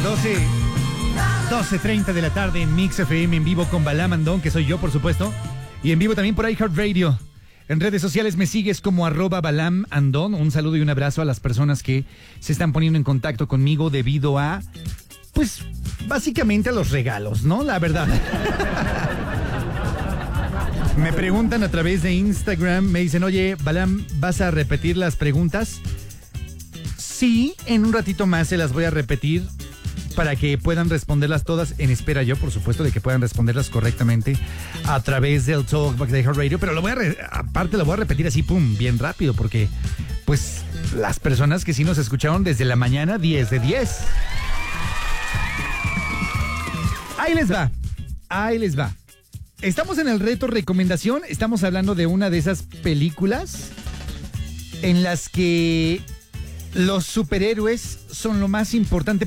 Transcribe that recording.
12:30 de la tarde en Mix FM, en vivo con Balam Andón, que soy yo, por supuesto, y en vivo también por iHeartRadio. En redes sociales me sigues como @Balam Andón. Un saludo y un abrazo a las personas que se están poniendo en contacto conmigo debido a, pues, básicamente a los regalos, ¿no? La verdad. Me preguntan a través de Instagram, me dicen, oye, Balam, ¿vas a repetir las preguntas? Sí, en un ratito más se las voy a repetir para que puedan responderlas todas, en espera yo, por supuesto, de que puedan responderlas correctamente a través del Talkback de iHeartRadio, pero aparte lo voy a repetir así, pum, bien rápido, porque, pues, las personas que sí nos escucharon desde la mañana, 10 de 10. Ahí les va. Estamos en el reto recomendación, estamos hablando de una de esas películas en las que los superhéroes son lo más importante,